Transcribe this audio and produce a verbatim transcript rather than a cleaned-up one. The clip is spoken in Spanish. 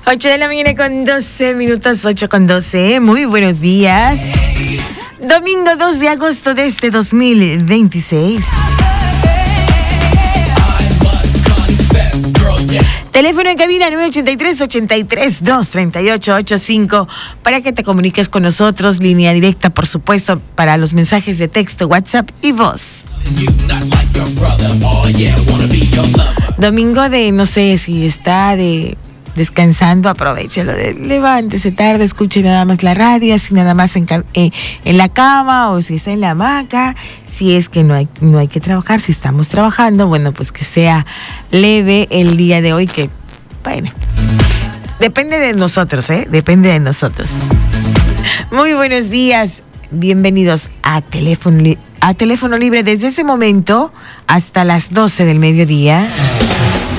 ocho de la mañana con doce minutos, ocho con doce. Muy buenos días. Domingo dos de agosto de este dos mil veintiséis. Teléfono en cabina nueve ocho tres, ocho tres, dos tres ocho ocho cinco para que te comuniques con nosotros. Línea directa, por supuesto, para los mensajes de texto, WhatsApp y voz. Domingo de, no sé, si está de descansando, aprovechelo, de, levántese tarde, escuche nada más la radio, así nada más en, eh, en la cama, o si está en la hamaca. Si es que no hay, no hay que trabajar, si estamos trabajando, bueno, pues que sea leve el día de hoy, que, bueno, depende de nosotros, ¿eh? Depende de nosotros. Muy buenos días, bienvenidos a Teléfono, a Teléfono Libre desde ese momento hasta las doce del mediodía.